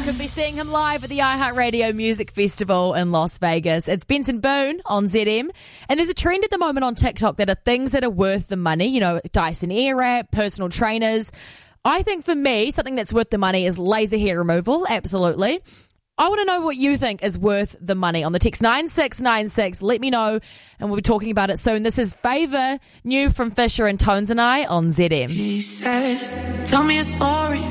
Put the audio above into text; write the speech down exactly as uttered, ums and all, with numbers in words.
Could be seeing him live at the iHeartRadio Music Festival in Las Vegas. It's Benson Boone on Z M. And there's a trend at the moment on TikTok that are things that are worth the money. You know, Dyson Airwrap, personal trainers. I think for me, something that's worth the money is laser hair removal. Absolutely. I want to know what you think is worth the money. On the text nine six nine six, let me know, and we'll be talking about it soon. This is Favour, new from Fisher and Tones and I on Z M. He said, tell me a story.